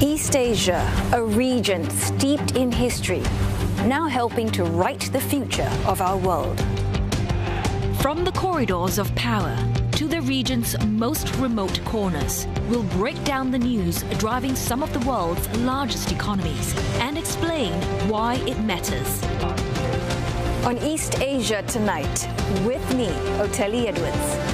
East Asia, a region steeped in history, now helping to write the future of our world. From the corridors of power to the region's most remote corners, we'll break down the news driving some of the world's largest economies and explain why it matters. On East Asia Tonight, with me, Oteli Edwards.